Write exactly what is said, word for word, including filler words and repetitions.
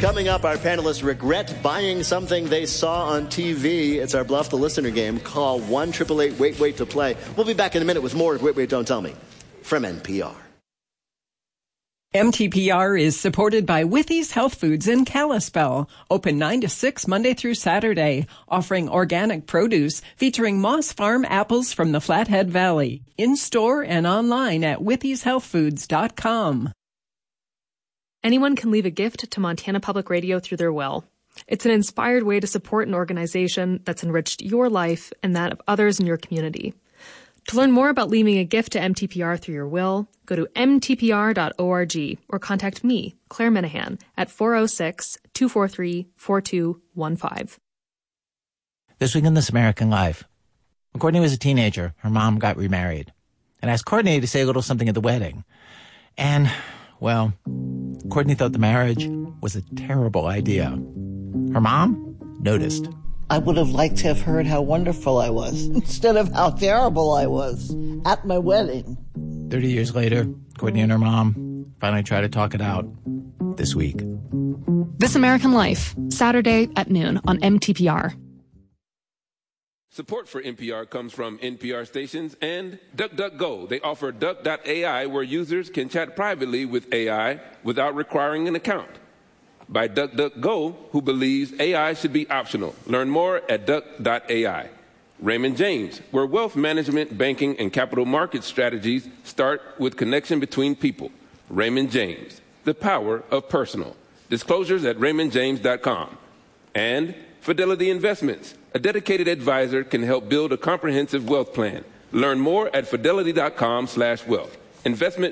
Coming up, our panelists regret buying something they saw on T V. It's our Bluff the Listener game. Call one eight eight eight wait wait to play. We'll be back in a minute with more of Wait, Wait, Don't Tell Me from N P R. M T P R is supported by Withy's Health Foods in Kalispell. Open nine to six Monday through Saturday. Offering organic produce featuring Moss Farm apples from the Flathead Valley. In-store and online at withys health foods dot com. Anyone can leave a gift to Montana Public Radio through their will. It's an inspired way to support an organization that's enriched your life and that of others in your community. To learn more about leaving a gift to M T P R through your will, go to m t p r dot org or contact me, Claire Minahan, at four oh six, two four three, four two one five. This week in This American Life, when Courtney was a teenager, her mom got remarried and asked Courtney to say a little something at the wedding. And, well, Courtney thought the marriage was a terrible idea. Her mom noticed. I would have liked to have heard how wonderful I was instead of how terrible I was at my wedding. Thirty years later, Courtney and her mom finally tried to talk it out this week. This American Life, Saturday at noon on M T P R. Support for N P R comes from N P R stations and DuckDuckGo. They offer duck dot A I, where users can chat privately with A I without requiring an account. By DuckDuckGo, who believes A I should be optional. Learn more at duck dot A I. Raymond James, where wealth management, banking, and capital market strategies start with connection between people. Raymond James, the power of personal. Disclosures at raymond james dot com. And Fidelity Investments, a dedicated advisor can help build a comprehensive wealth plan. Learn more at fidelity dot com slash wealth. Investment